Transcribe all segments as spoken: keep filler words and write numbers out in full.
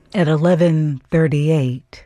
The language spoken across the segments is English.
At eleven thirty-eight,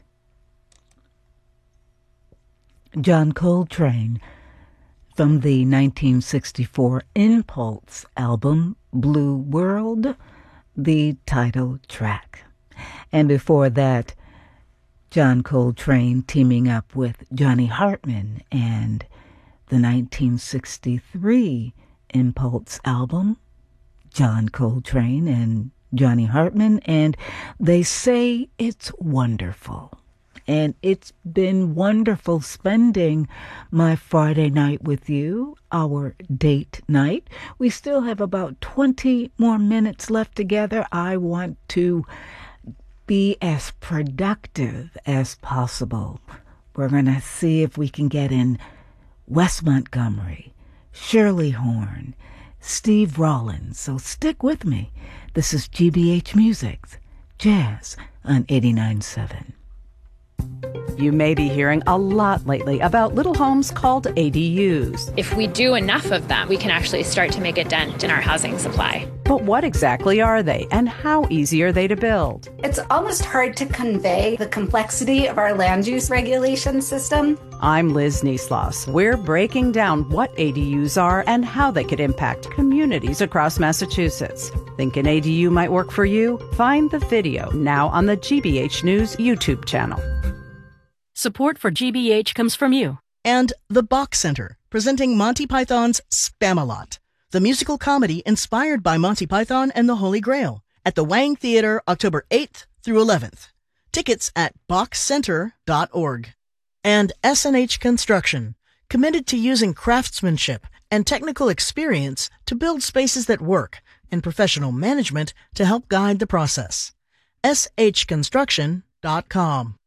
John Coltrane, from the nineteen sixty-four Impulse album, Blue World, the title track. And before that, John Coltrane teaming up with Johnny Hartman and the nineteen sixty-three Impulse album, John Coltrane and Johnny Hartman, and They Say It's Wonderful. And it's been wonderful spending my Friday night with you, our date night. We still have about twenty more minutes left together. I want to be as productive as possible. We're going to see if we can get in Wes Montgomery, Shirley Horn, Steve Rollins. So stick with me. This is G B H Music's Jazz on eighty-nine point seven. You may be hearing a lot lately about little homes called A D Us. If we do enough of them, we can actually start to make a dent in our housing supply. But what exactly are they, and how easy are they to build? It's almost hard to convey the complexity of our land use regulation system. I'm Liz Niesloss. We're breaking down what A D Us are and how they could impact communities across Massachusetts. Think an A D U might work for you? Find the video now on the G B H News YouTube channel. Support for G B H comes from you. And the Bach Center, presenting Monty Python's Spamalot, the musical comedy inspired by Monty Python and the Holy Grail, at the Wang Theater October eighth through eleventh. Tickets at bach center dot org. And S and H Construction, committed to using craftsmanship and technical experience to build spaces that work, and professional management to help guide the process. S H construction dot com.